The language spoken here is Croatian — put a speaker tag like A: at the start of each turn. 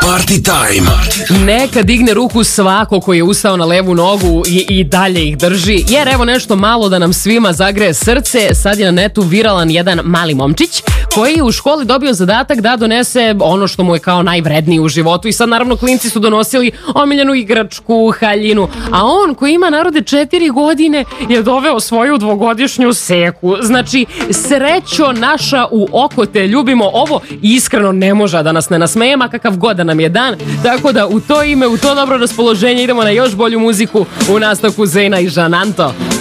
A: Party time.
B: Neka digne ruku svako koji je ustao na levu nogu i dalje ih drži, jer evo nešto malo da nam svima zagreje srce. Sad je na netu viralan jedan mali momčić koji je u školi dobio zadatak da donese ono što mu je kao najvrednije u životu i sad naravno klinci su donosili omiljenu igračku, haljinu, a on koji ima narode 4 godine je doveo svoju 2-godišnju seku. Znači, srećo naša u oko te ljubimo, ovo iskreno ne može da nas ne nasmeje, ma kakav god da nam je dan, tako da u to ime, u to dobro raspoloženje idemo na još bolju muziku u nastavku Zena i Žananto.